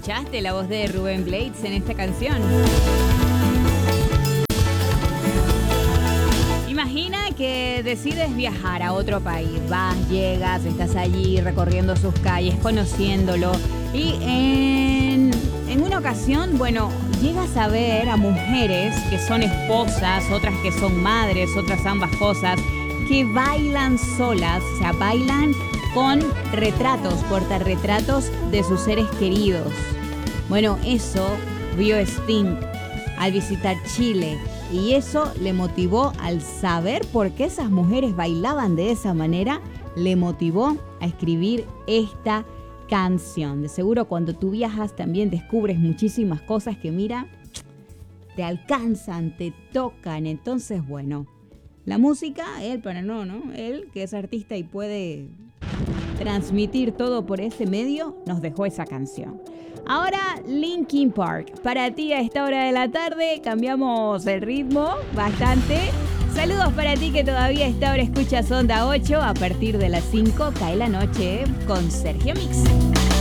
¿Escuchaste la voz de Rubén Blades en esta canción? Imagina que decides viajar a otro país. Vas, llegas, estás allí recorriendo sus calles, conociéndolo. Y en una ocasión, bueno, llegas a ver a mujeres que son esposas, otras que son madres, otras ambas cosas, que bailan solas, o sea, bailan con retratos, portarretratos de sus seres queridos. Bueno, eso vio Sting al visitar Chile y eso le motivó, al saber por qué esas mujeres bailaban de esa manera, le motivó a escribir esta canción. De seguro cuando tú viajas también descubres muchísimas cosas que, mira, te alcanzan, te tocan. Entonces, bueno, la música, él que es artista y puede transmitir todo por ese medio, nos dejó esa canción. Ahora Linkin Park, para ti a esta hora de la tarde, cambiamos el ritmo bastante. Saludos para ti que todavía a esta hora escuchas Onda 8, a partir de las 5 cae la noche con Sergio Mix.